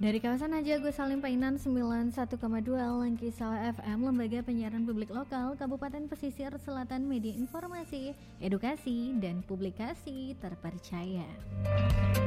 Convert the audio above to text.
Dari kawasan Haji Agus Salim Painan 91,2 Langkisau FM, lembaga penyiaran publik lokal Kabupaten Pesisir Selatan, media informasi, edukasi, dan publikasi terpercaya.